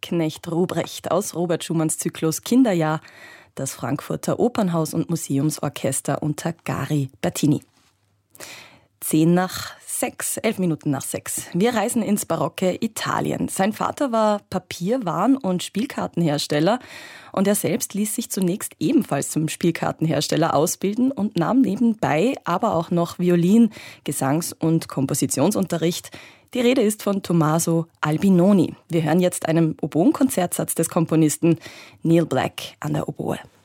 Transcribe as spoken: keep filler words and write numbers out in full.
Liebknecht Ruprecht aus Robert Schumanns Zyklus Kinderjahr, das Frankfurter Opernhaus und Museumsorchester unter Gari Bertini. Zehn nach sechs, elf Minuten nach sechs. Wir reisen ins barocke Italien. Sein Vater war Papierwaren- und Spielkartenhersteller und er selbst ließ sich zunächst ebenfalls zum Spielkartenhersteller ausbilden und nahm nebenbei aber auch noch Violin-, Gesangs- und Kompositionsunterricht. Die Rede ist von Tommaso Albinoni. Wir hören jetzt einen Oboen-Konzertsatz des Komponisten Neil Black an der Oboe.